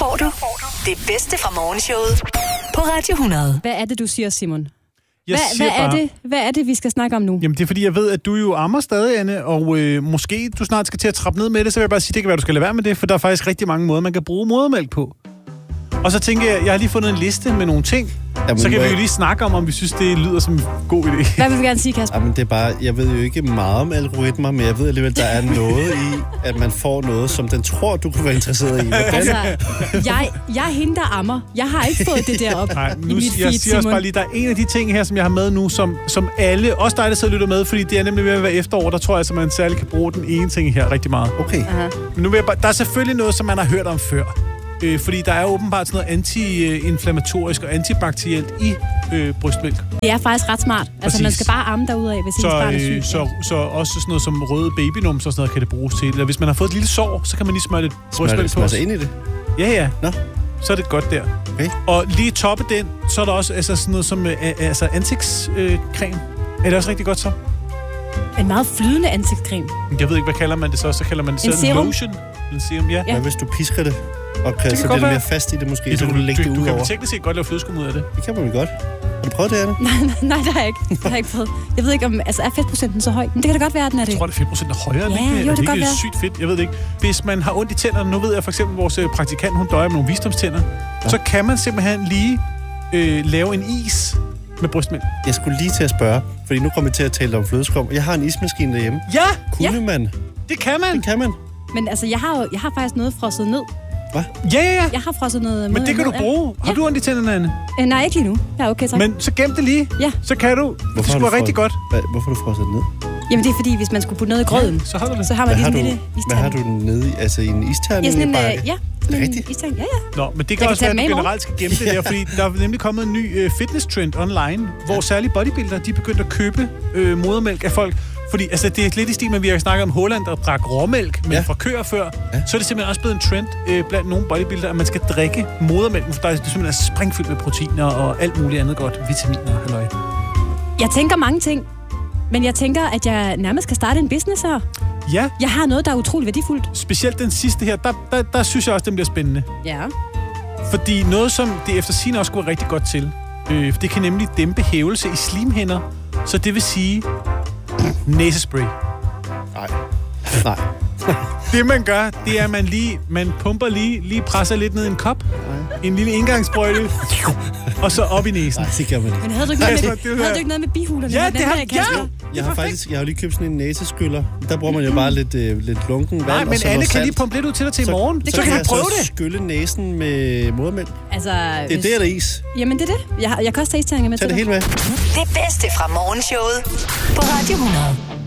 får du det bedste fra morgenshowet på Radio 100. Hvad er det, du siger, Simon? Hvad er det, vi skal snakke om nu? Jamen, det er fordi, jeg ved, at du jo ammer stadig, Anne, og måske du snart skal til at trappe ned med det, så vil jeg bare sige, det kan være, du skal lade være med det, for der er faktisk rigtig mange måder, man kan bruge modermælk på. Og så tænker jeg har lige fundet en liste med nogle ting, så kan vi jo lige snakke om vi synes, det lyder som en god idé. Hvad vil du gerne sige, Kasper? Jamen, det er bare, jeg ved jo ikke meget om algoritmer, men jeg ved alligevel, der er noget i, at man får noget, som den tror, du kunne være interesseret i. Altså, jeg er hende, der ammer. Jeg har ikke fået det der op. Nej, nu, i mit jeg feed, siger også Simon. bare lige, der er en af de ting her, som jeg har med nu, som alle, også dig, der sidder og lytter med, fordi det er nemlig ved at være efterår, der tror jeg, at man særligt kan bruge den ene ting her rigtig meget. Okay. Men nu vil jeg bare, der er selvfølgelig noget, som man har hørt om før. Fordi der er åbenbart sådan noget anti-inflammatorisk og antibakterielt i brystmælk. Det er faktisk ret smart. Altså, Præcis. man skal bare amme derudad, hvis ens barn er syg. Så også sådan noget som røde babynums og sådan noget kan det bruges til. Eller hvis man har fået et lille sår, så kan man lige smøre lidt brystmælk på. Smør sig ind i det? Ja. Nå. Så er det godt der. Okay. Og lige toppe den, så er der også sådan noget som ansigtscreme. Er det også rigtig godt så? En meget flydende ansigtscreme. Jeg ved ikke, hvad kalder man det så? Så kalder man det En så serum? lotion. En serum, ja. Hvad hvis du pisker det? Og kan så bliver det mere fast i det måske, så kan du lægge det ud Du over. kan teknisk set godt lave flødeskum ud af det. Det kan man jo godt. Har du prøvet det, Anne? Nej, det har jeg ikke. Det har jeg ikke prøvet. Jeg ved ikke, om er fedtprocenten så høj? Men det kan da godt være, at den er det. Jeg tror, det er 5% højere. Ja, ikke? jo, det kan godt være. Sygt fedt. Jeg ved det ikke. Hvis man har ondt i tænderne, nu ved jeg for eksempel, vores praktikant, hun døjer med nogle visdomstænder, så kan man simpelthen lige lave en is med brystmælk. Jeg skulle lige til at spørge, fordi nu kommer vi til at tale om flødeskum. Jeg har en ismaskine derhjemme. Ja! Kunne man? Det kan man! Det kan man. Men altså, jeg har faktisk noget frosset ned. Hvad? Ja. Jeg har frosset noget Men det kan du bruge. Har du ondt i tænderne, Anne? Nej, ikke lige nu. Ja, okay, tak. Men så gem det lige. Ja. Så kan du. Det skulle være rigtig godt. Hvorfor har du frosset det ned? Jamen, det er fordi, hvis man skulle putte noget i grøden, så har du det. Så har man lige en lille isterning. Hvad har du den nede i? Altså i en isterning? Ja, sådan en, ja. Rigtigt? Isterning. Ja. Nå, men det kan også være, at du generelt skal gemme det der, fordi der er nemlig kommet en ny fitness-trend online, hvor særligt bodybuildere, de er begyndt at købe modermælk af folk. Fordi altså, det er lidt i stil med, at vi har snakket om Holland, der drak råmælk, men fra køer før. Ja. Så er det simpelthen også blevet en trend blandt nogle bodybuildere, at man skal drikke modermælk. Der er simpelthen sprængfyldt med proteiner og alt muligt andet godt. Vitaminer, halløj. Jeg tænker mange ting, men jeg tænker, at jeg nærmest skal starte en business her. Ja. Jeg har noget, der er utroligt værdifuldt. Specielt den sidste her, der synes jeg også, den bliver spændende. Ja. Fordi noget, som det efter sigende også skulle være rigtig godt til, det kan nemlig dæmpe hævelse i slimhinder. Så det vil sige næsespray. Nej. Det man gør, det er, at man pumper lige presser lidt ned i en kop. En lille indgangssprøjte. Og så op i næsen. Nej, det kan man ikke. Men havde du ikke noget med bihulerne? Ja, det har jeg har lige købt sådan en næseskyller. Der bruger man jo bare lidt lunken vand. Nej, men Anne kan lige pumpe lidt ud til dig til i morgen. Så kan du prøve det. Skylle næsen med modermælk. Altså, det er det, eller is. Jamen, det er det. Jeg kan også tage isterninger med til dig. Tag det helt med. Det bedste fra morgenshowet på Radio 100.